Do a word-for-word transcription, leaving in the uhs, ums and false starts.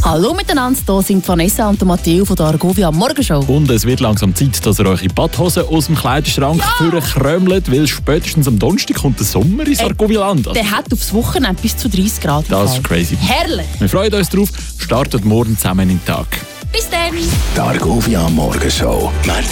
Hallo miteinander, hier sind Vanessa und Matteo von der Argovia Morgenshow. Und es wird langsam Zeit, dass ihr eure Badhosen aus dem Kleiderschrank ja. krömelt, weil spätestens am Donnerstag kommt der Sommer ins Argovia-Land. Also, der hat aufs Wochenende bis zu dreißig Grad. Das ist crazy. Herrlich. Wir freuen uns drauf. Startet morgen zusammen in den Tag. Bis dann. Die Argovia Morgenshow.